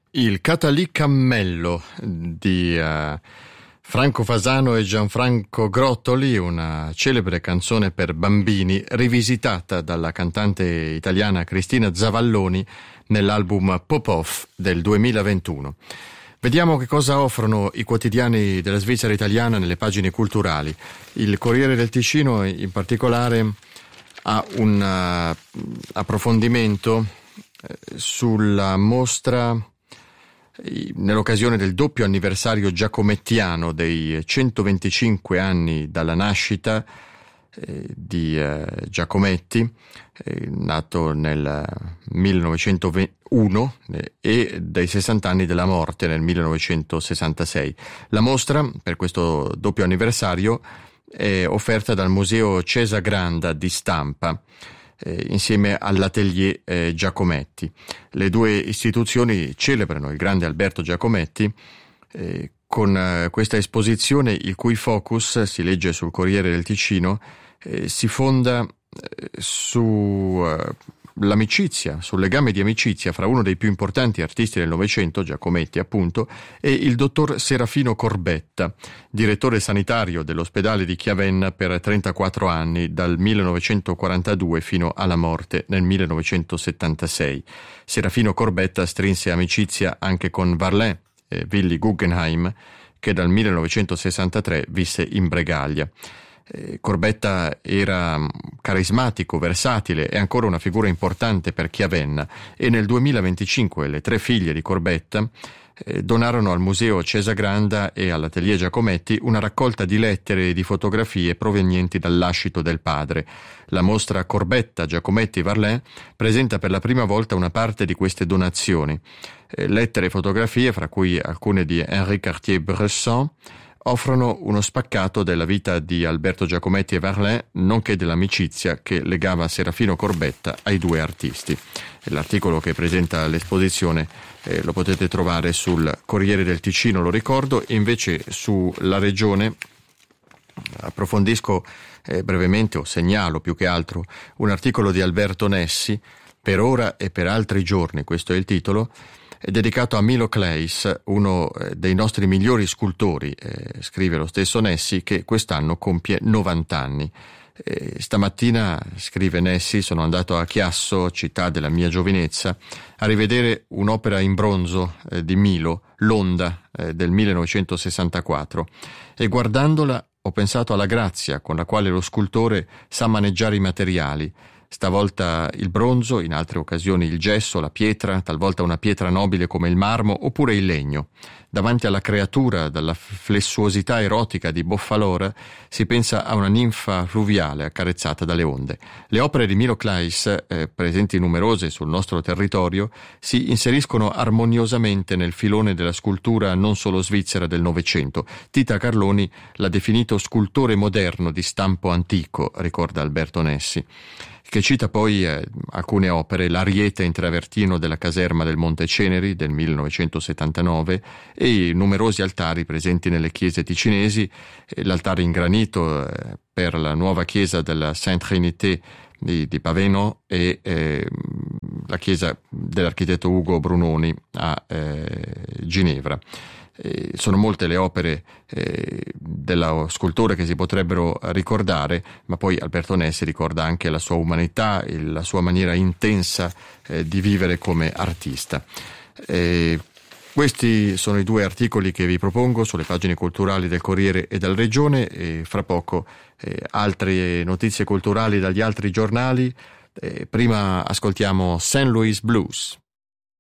Il Catalì Cammello di Franco Fasano e Gianfranco Grottoli, una celebre canzone per bambini rivisitata dalla cantante italiana Cristina Zavalloni nell'album Pop-Off del 2021. Vediamo che cosa offrono i quotidiani della Svizzera italiana nelle pagine culturali. Il Corriere del Ticino in particolare ha un approfondimento sulla mostra nell'occasione del doppio anniversario giacomettiano dei 125 anni dalla nascita di Giacometti, nato nel 1901 e dei 60 anni della morte nel 1966. La mostra per questo doppio anniversario è offerta dal Museo Cesa Granda di Stampa insieme all'Atelier Giacometti. Le due istituzioni celebrano il grande Alberto Giacometti con questa esposizione, il cui focus, si legge sul Corriere del Ticino, si fonda sull'amicizia, sul legame di amicizia fra uno dei più importanti artisti del Novecento, Giacometti appunto, e il dottor Serafino Corbetta, direttore sanitario dell'ospedale di Chiavenna per 34 anni, dal 1942 fino alla morte nel 1976. Serafino Corbetta strinse amicizia anche con Varlin e Willy Guggenheim, che dal 1963 visse in Bregaglia. Corbetta era carismatico, versatile e ancora una figura importante per Chiavenna, e nel 2025 le tre figlie di Corbetta donarono al Museo Cesa Granda e all'Atelier Giacometti una raccolta di lettere e di fotografie provenienti dal lascito del padre. La mostra Corbetta, Giacometti, Varlin presenta per la prima volta una parte di queste donazioni. Lettere e fotografie, fra cui alcune di Henri Cartier-Bresson, offrono uno spaccato della vita di Alberto Giacometti e Varlin, nonché dell'amicizia che legava Serafino Corbetta ai due artisti. L'articolo che presenta l'esposizione lo potete trovare sul Corriere del Ticino, lo ricordo. E invece sulla Regione approfondisco brevemente, o segnalo più che altro, un articolo di Alberto Nessi, Per ora e per altri giorni, questo è il titolo, è dedicato a Milo Claes, uno dei nostri migliori scultori, scrive lo stesso Nessi, che quest'anno compie 90 anni. Stamattina, scrive Nessi, sono andato a Chiasso, città della mia giovinezza, a rivedere un'opera in bronzo di Milo, l'Onda, del 1964, e guardandola ho pensato alla grazia con la quale lo scultore sa maneggiare i materiali. Stavolta il bronzo, in altre occasioni il gesso, la pietra, talvolta una pietra nobile come il marmo, oppure il legno. Davanti alla creatura dalla flessuosità erotica di Boffalora si pensa a una ninfa fluviale accarezzata dalle onde. Le opere di Milo Claes, presenti numerose sul nostro territorio, si inseriscono armoniosamente nel filone della scultura non solo svizzera del Novecento. Tita Carloni l'ha definito scultore moderno di stampo antico, ricorda Alberto Nessi, che cita poi alcune opere: l'Ariete in travertino della caserma del Monte Ceneri del 1979 e i numerosi altari presenti nelle chiese ticinesi, l'altare in granito per la nuova chiesa della Sainte Trinité di Paveno e la chiesa dell'architetto Ugo Brunoni a Ginevra. Sono molte le opere dello scultore che si potrebbero ricordare, ma poi Alberto Nessi ricorda anche la sua umanità, la sua maniera intensa di vivere come artista. Questi sono i due articoli che vi propongo sulle pagine culturali del Corriere e della Regione, e fra poco altre notizie culturali dagli altri giornali. Prima ascoltiamo St. Louis Blues.